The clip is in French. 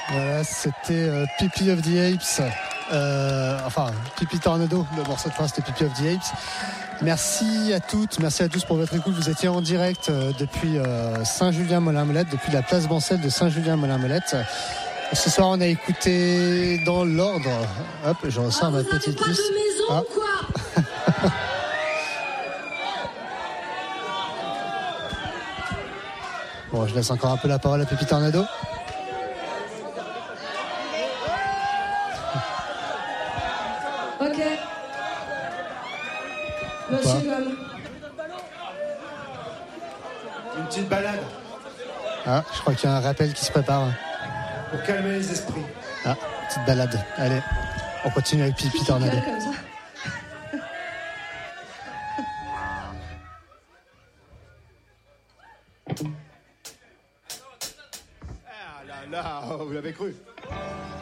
Voilà, c'était Pipi of the Apes. Pipi Tornado, le morceau de fin c'était Pipi of the Apes. Merci à toutes, merci à tous pour votre écoute. Vous étiez en direct depuis Saint-Julien-Molin-Molette, depuis la place Bancel de Saint-Julien-Molin-Molette. Ce soir on a écouté dans l'ordre. Hop, je ressors ma petite liste. Vous avez pas de maison ou quoi? Bon, je laisse encore un peu la parole à Pipi Tornado. Ok. Monsieur Gomme. Une petite balade. Ah, je crois qu'il y a un rappel qui se prépare. Pour calmer les esprits. Ah, petite balade. Allez, on continue avec Pipi Tornado. Comme ça. Ah là là, vous l'avez cru.